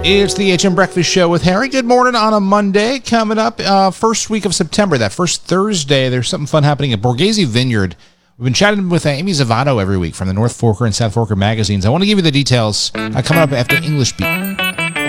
It's the HM Breakfast Show with Harry. Good morning on a Monday. Coming up, first week of September, that first Thursday, there's something fun happening at Borghese Vineyard. We've been chatting with Amy Zavato every week from the North Forker and South Forker magazines. I want to give you the details coming up after English Beat.